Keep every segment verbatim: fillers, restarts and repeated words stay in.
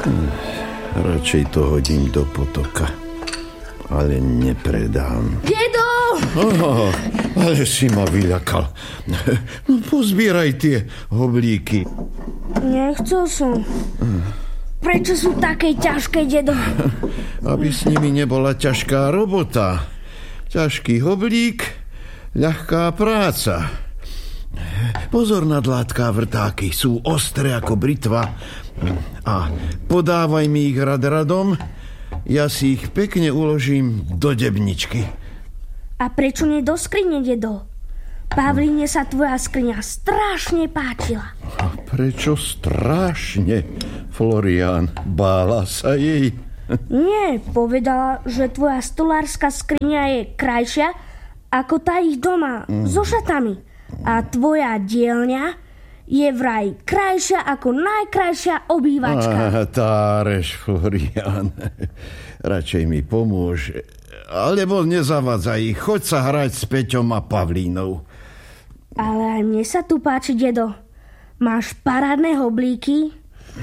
Radšej to hodím do potoka. Ale nepredám. Dedo! Oh, ale si ma vyľakal. Pozbieraj tie hoblíky. Nechcel som. Prečo sú také ťažké, dedo? Aby s nimi nebola ťažká robota. Ťažký hoblík, ľahká práca. Pozor na dlátká vrtáky. Sú ostré ako britva. A podávaj mi ich rad radom. Ja si ich pekne uložím do debničky. A prečo nie do skrine, dedo? Pavline sa tvoja skriňa strašne páčila. A prečo strašne, Florián? Bála sa jej? Nie, povedala, že tvoja stolárska skriňa je krajšia ako tá ich doma, mm. so šatami. A tvoja dielňa je vraj krajšia ako najkrajšia obývačka. Á, táreš, Florián. Radšej mi pomôž. Alebo nezavadzaj ich. Choď sa hrať s Peťom a Pavlínou. Ale aj mne sa tu páči, dedo. Máš parádne hoblíky.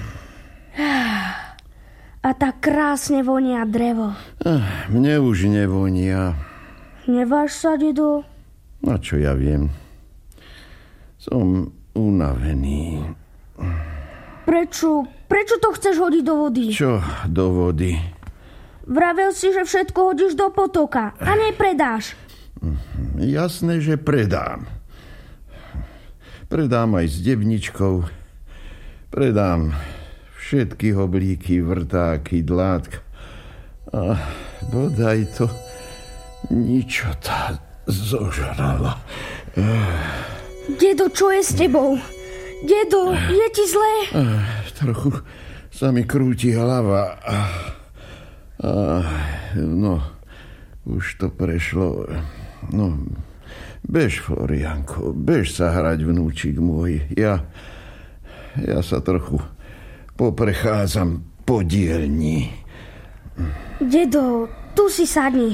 A tak krásne vonia drevo. Mne už nevonia. Neváš sa, dedo? A čo ja viem? Som unavený. Prečo? Prečo to chceš hodiť do vody? Čo do vody? Vravel si, že všetko hodíš do potoka a nepredáš. Jasné, že predám. Predám aj s debničkou. Predám všetky hoblíky, vrtáky, dlátka. A bodaj to ničota zožrala. Dedo, čo je s tebou? Dedo, je ti zlé? Trochu sa mi krúti hlava. No, už to prešlo. No, bež, Florianko, bež sa hrať, vnúčik môj. Ja, ja sa trochu poprechádzam po dielni. Dedo, tu si sadni.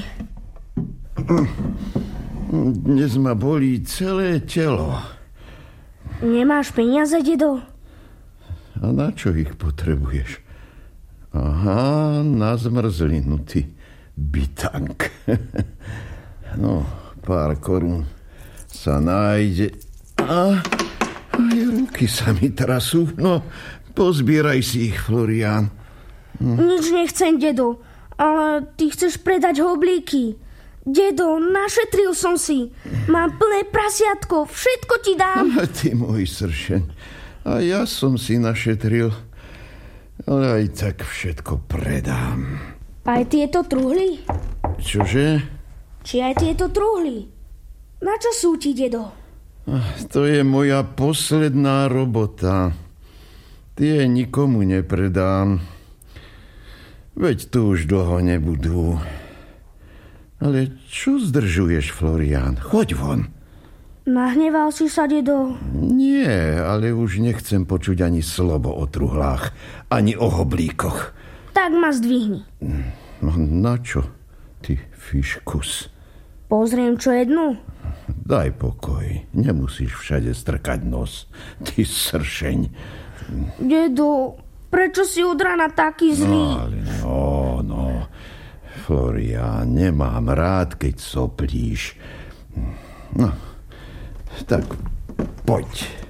Dnes ma bolí celé telo. Nemáš peniaze, dedo? A na čo ich potrebuješ? Aha, na zmrzlinu, ty bytank. No, pár korún sa nájde. A aj ruky sa mi trasú. No, pozbieraj si ich, Florián. Hm. Nič nechcem, dedo. Ale ty chceš predať hoblíky. Dedo, našetril som si. Mám plné prasiatko, všetko ti dám. A ty, môj sršeň. A ja som si našetril. Ale aj tak všetko predám. Aj tieto truhly? Čože? Či aj tieto truhly? Na čo sú ti, dedo? To je moja posledná robota. Tie nikomu nepredám. Veď tu už dlho nebudú. Ale čo zdržuješ, Florián? Choď von. Nahneval si sa, dedo? Nie, ale už nechcem počuť ani slovo o truhlách, ani o hoblíkoch. Tak ma zdvihni. No na čo, ty fiškus? Pozriem, čo jednu? Daj pokoj, nemusíš všade strkať nos. Ty sršeň. Dedo, prečo si od rana taký zlý? No, ale no, no. Florián, nemám rád, keď soplíš. No, tak poď.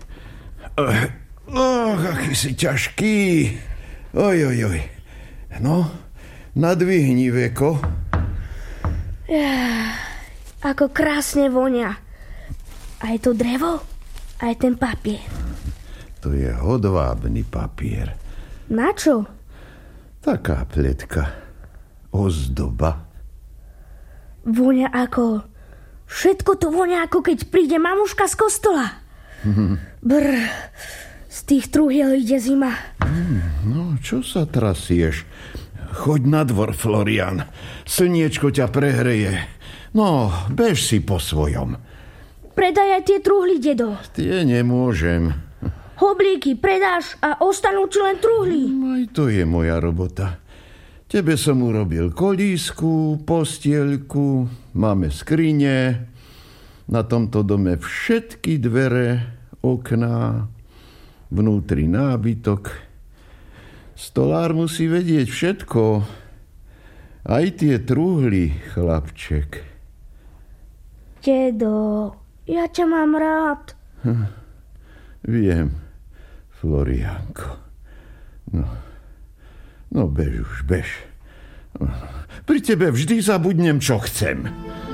Och, aký si ťažký. Oj, oj, oj. No, nadvihni veko. Ja, ako krásne vonia. Aj to drevo, aj ten papier. To je hodvábny papier. Na čo? Taká pletka. Ozdoba. Vonia ako... Všetko to vonia ako keď príde mamuška z kostola. Brr, z tých truhiel ide zima. No, čo sa trasieš? Choď na dvor, Florián. Slniečko ťa prehreje. No, bež si po svojom. Predaj aj tie truhly, dedo. Tie nemôžem. Hoblíky predáš a ostanú ti len truhly. Aj to je moja robota. Tebe som urobil kolísku, postielku, máme skrine, na tomto dome všetky dvere, okná, vnútri nábytok. Stolár musí vedieť všetko. Aj tie truhly, chlapček. Dedo, ja ťa mám rád. Hm, viem, Floriánko. No, no bež už, bež. Pri tebe vždy zabudnem, čo chcem.